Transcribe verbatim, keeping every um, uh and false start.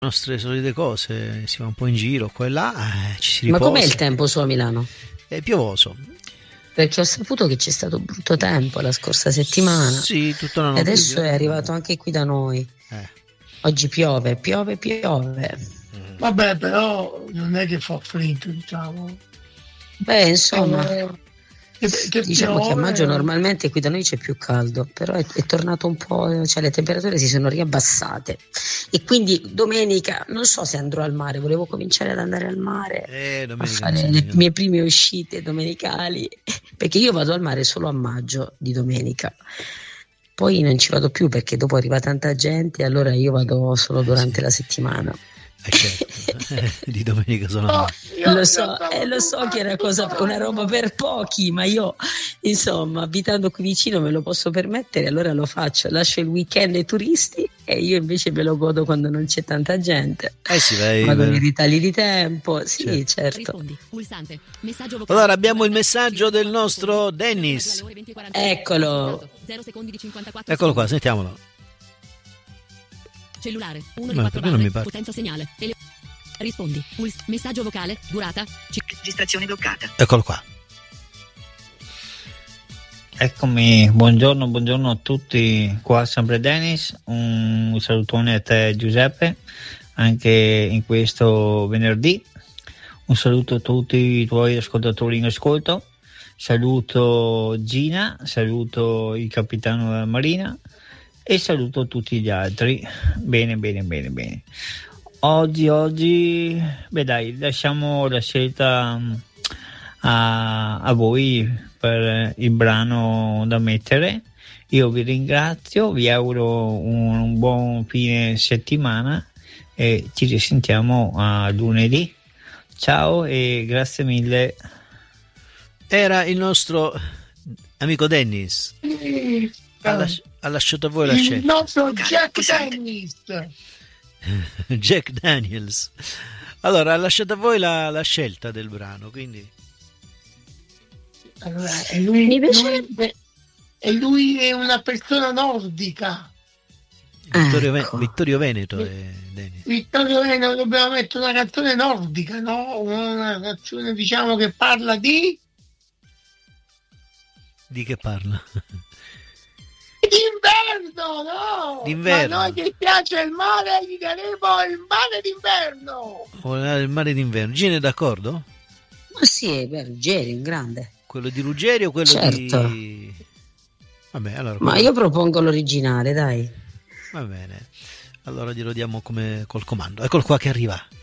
nostre solite cose, si va un po' in giro qua e là, eh, ci si Ma riposa. com'è il tempo su a Milano? È piovoso. Perché ho saputo che c'è stato brutto tempo la scorsa settimana. Sì, tutta la E notte. adesso è arrivato anche qui da noi. Eh. Oggi piove, piove, piove. Vabbè, però non è che fa freddo, diciamo. Beh, insomma, Eh, che, che diciamo piove, che a maggio normalmente qui da noi c'è più caldo, però è, è tornato un po', cioè le temperature si sono riabbassate. E quindi domenica, non so se andrò al mare, volevo cominciare ad andare al mare Eh, a domenica fare non le so. mie prime uscite domenicali, perché io vado al mare solo a maggio di domenica. Poi non ci vado più perché dopo arriva tanta gente e allora io vado solo durante sì. la settimana. Eh, certo. Di domenica sono No, a io Lo so, stavo eh, lo so che è una, cosa, tutto una roba per pochi, ma io, insomma, abitando qui vicino me lo posso permettere, allora lo faccio. Lascio il weekend ai turisti e io invece me lo godo quando non c'è tanta gente. Eh sì, vai, Vado nei vai. ritagli di tempo, sì, Certo. certo. Rispondi. Pulsante. Messaggio vocale. Allora abbiamo il messaggio del nostro Dennis. Eccolo. zero secondi di cinquantaquattro Eccolo qua, secondi. sentiamolo. Cellulare. uno di Ma quattro perché non mi barre. parte? Potenza segnale. Ele- Rispondi. Puls- messaggio vocale. Durata. C- Registrazione bloccata. Eccolo qua. Eccomi, buongiorno, buongiorno a tutti, qua sempre Dennis, un salutone a te Giuseppe, anche in questo venerdì, un saluto a tutti i tuoi ascoltatori in ascolto, saluto Gina, saluto il capitano della Marina e saluto tutti gli altri, bene bene bene bene. Oggi, oggi, beh dai, lasciamo la scelta a, a voi per il brano da mettere. Io vi ringrazio, vi auguro un, un buon fine settimana e ci risentiamo a lunedì. Ciao e grazie mille. Era il nostro amico Dennis. Ha, las- ha lasciato a voi la il scelta. nostro Jack Dennis. Jack Daniels. Allora, ha lasciato a voi la, la scelta del brano, quindi Allora, e lui, Mi lui- piacerebbe- e lui è una persona nordica. Vittorio, Ecco. Ve- Vittorio Veneto è Dennis. Vittorio Veneto, dobbiamo mettere una canzone nordica, no? Una canzone, diciamo, che parla di Di che parla? d'inverno, no? D'inverno. Ma noi che piace il mare, gli daremo il mare d'inverno. O il mare d'inverno. Gine è d'accordo? Ma sì, beh, Ruggeri, un grande. Quello di Ruggeri o quello Certo. di... Vabbè, allora... Ma quello- io propongo l'originale, dai. Va bene. Allora glielo diamo come col comando. Eccolo qua che arriva.